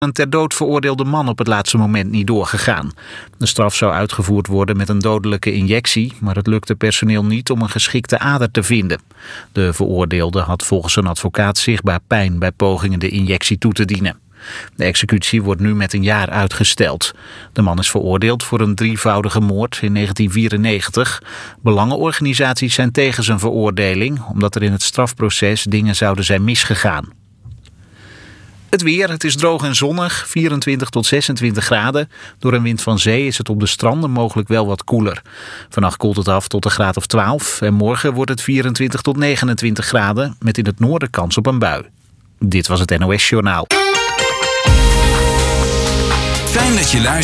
Een ter dood veroordeelde man op het laatste moment niet doorgegaan. De straf zou uitgevoerd worden met een dodelijke injectie, maar het lukte personeel niet om een geschikte ader te vinden. De veroordeelde had volgens zijn advocaat zichtbaar pijn bij pogingen de injectie toe te dienen. De executie wordt nu met een jaar uitgesteld. De man is veroordeeld voor een 3-voudige moord in 1994. Belangenorganisaties zijn tegen zijn veroordeling, omdat er in het strafproces dingen zouden zijn misgegaan. Het weer, het is droog en zonnig, 24 tot 26 graden. Door een wind van zee is het op de stranden mogelijk wel wat koeler. Vannacht koelt het af tot een graad of 12 en morgen wordt het 24 tot 29 graden... met in het noorden kans op een bui. Dit was het NOS Journaal. Fijn dat je luistert.